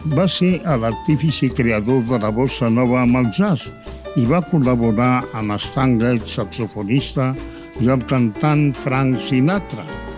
Va ser l'artífice creador de la bossa nova amb el jazz i va col·laborar amb Stan Getz, saxofonista, i el cantant Frank Sinatra.